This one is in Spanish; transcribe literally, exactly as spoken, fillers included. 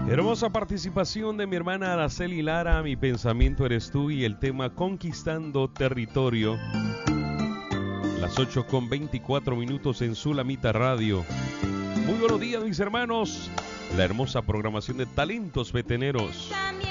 Hermosa participación de mi hermana Araceli Lara, Mi pensamiento eres tú, y el tema Conquistando Territorio. Las ocho con veinticuatro minutos en Sulamita Radio. Muy buenos días, mis hermanos. La hermosa programación de Talentos Veteneros.